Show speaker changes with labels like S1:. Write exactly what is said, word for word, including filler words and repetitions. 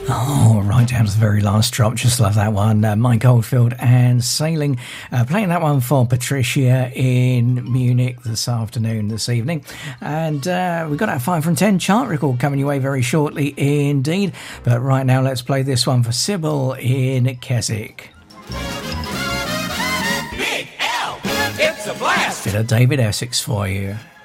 S1: Oh, right down to the very last drop. Just love that one. Uh, Mike Oldfield and Sailing. Uh, playing that one for Patricia in Munich this afternoon, this evening. And uh, we've got our five from ten chart record coming your way very shortly indeed. But right now, let's play this one for Sybil in Keswick.
S2: Big L, it's a blast.
S1: Bit of David Essex for you.